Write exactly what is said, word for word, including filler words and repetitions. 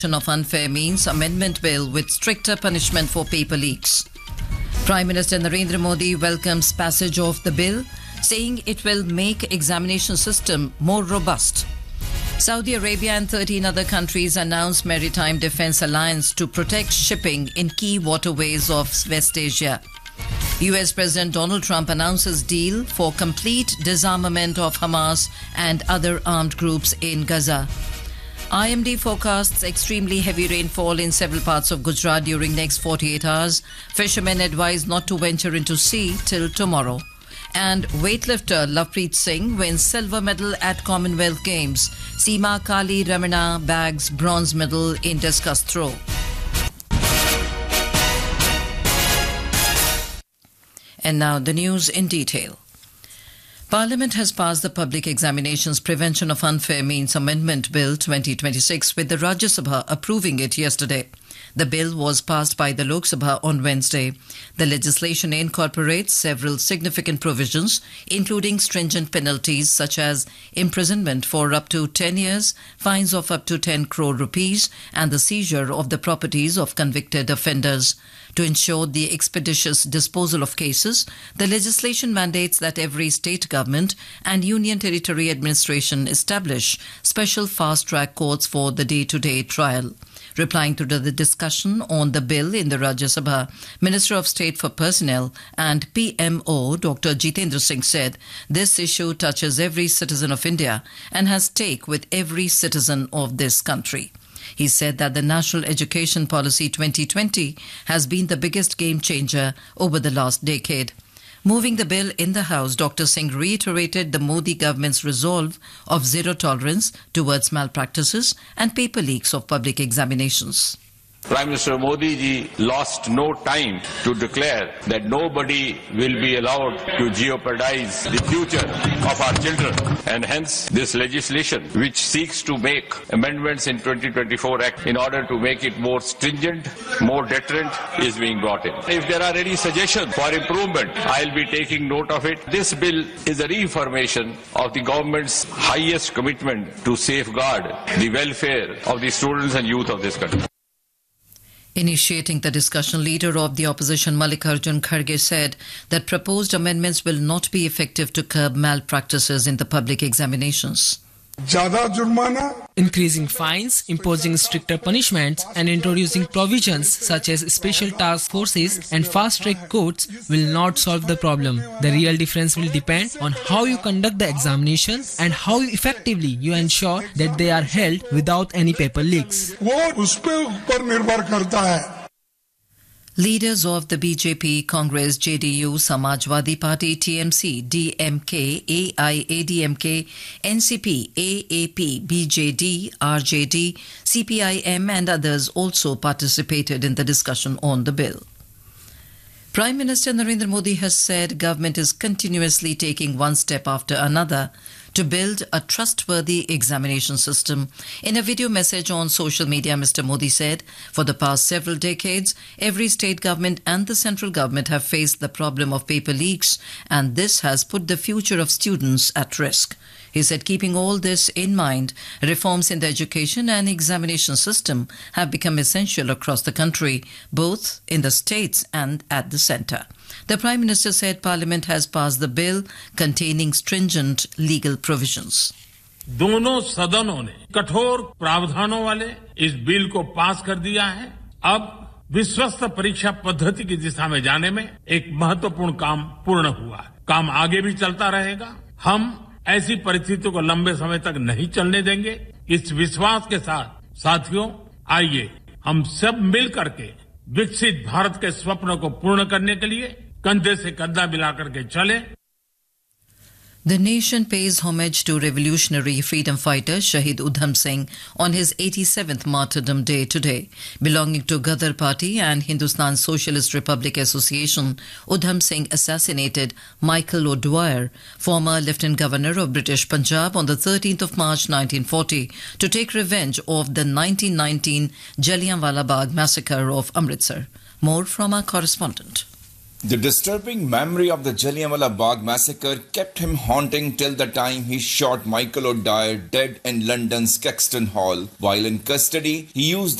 of Unfair Means Amendment Bill with stricter punishment for paper leaks. Prime Minister Narendra Modi welcomes passage of the bill, saying it will make examination system more robust. Saudi Arabia and thirteen other countries announced maritime defense alliance to protect shipping in key waterways of West Asia. U S President Donald Trump announces deal for complete disarmament of Hamas and other armed groups in Gaza. I M D forecasts extremely heavy rainfall in several parts of Gujarat during next forty-eight hours. Fishermen advised not to venture into sea till tomorrow. And weightlifter Lovepreet Singh wins silver medal at Commonwealth Games. Seema Kali Ramana bags bronze medal in discus throw. And now the news in detail. Parliament has passed the Public Examinations Prevention of Unfair Means Amendment Bill twenty twenty-six with the Rajya Sabha approving it yesterday. The bill was passed by the Lok Sabha on Wednesday. The legislation incorporates several significant provisions, including stringent penalties such as imprisonment for up to ten years, fines of up to ten crore rupees, and the seizure of the properties of convicted offenders. To ensure the expeditious disposal of cases, the legislation mandates that every state government and union territory administration establish special fast-track courts for the day-to-day trial. Replying to the discussion on the bill in the Rajya Sabha, Minister of State for Personnel and P M O Doctor Jitendra Singh said this issue touches every citizen of India and has stake with every citizen of this country. He said that the National Education Policy twenty twenty has been the biggest game changer over the last decade. Moving the bill in the House, Doctor Singh reiterated the Modi government's resolve of zero tolerance towards malpractices and paper leaks of public examinations. Prime Minister Modi ji lost no time to declare that nobody will be allowed to jeopardize the future of our children, and hence this legislation, which seeks to make amendments in twenty twenty-four Act in order to make it more stringent, more deterrent, is being brought in. If there are any suggestions for improvement, I'll be taking note of it. This bill is a reaffirmation of the government's highest commitment to safeguard the welfare of the students and youth of this country. Initiating the discussion, leader of the opposition Mallikarjun Kharge said that proposed amendments will not be effective to curb malpractices in the public examinations. Increasing fines, imposing stricter punishments and introducing provisions such as special task forces and fast-track courts will not solve the problem. The real difference will depend on how you conduct the examination and how effectively you ensure that they are held without any paper leaks. Leaders of the B J P, Congress, J D U, Samajwadi Party, T M C, D M K, A I A D M K, N C P, A A P, B J D, R J D, C P I M and others also participated in the discussion on the bill. Prime Minister Narendra Modi has said government is continuously taking one step after another to build a trustworthy examination system. In a video message on social media, Mister Modi said, for the past several decades, every state government and the central government have faced the problem of paper leaks, and this has put the future of students at risk. He said, keeping all this in mind, reforms in the education and examination system have become essential across the country, both in the states and at the centre. The Prime Minister said Parliament has passed the bill containing stringent legal provisions. दोनों सदनों ने कठोर प्रावधानों वाले इस bill को पास कर दिया है। अब विश्वस्त परीक्षा पद्धति की दिशा में जाने में एक महत्वपूर्ण काम पूर्ण हुआ है। काम आगे भी चलता रहेगा। हम ऐसी परिस्थितियों को लंबे समय तक नहीं चलने देंगे। इस विश्वास के साथ साथियों, आइए हम सब मिल करके विकसित भारत के स्वप्न को पूर्ण करने के लिए कंधे से कंधा मिलाकर के चलें। The nation pays homage to revolutionary freedom fighter Shahid Udham Singh on his eighty-seventh Martyrdom Day today. Belonging to Gadar Party and Hindustan Socialist Republic Association, Udham Singh assassinated Michael O'Dwyer, former Lieutenant Governor of British Punjab, on the thirteenth of March nineteen forty to take revenge of the nineteen nineteen Jallianwala Bagh massacre of Amritsar. More from our correspondent. The disturbing memory of the Jallianwala Bagh massacre kept him haunting till the time he shot Michael O'Dyer dead in London's Caxton Hall. While in custody, he used